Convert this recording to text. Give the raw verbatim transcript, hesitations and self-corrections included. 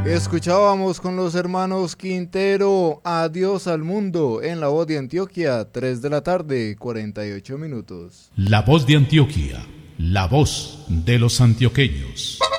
Escuchábamos con los hermanos Quintero, Adiós al Mundo, en La Voz de Antioquia, tres de la tarde, cuarenta y ocho minutos. La Voz de Antioquia, la voz de los antioqueños.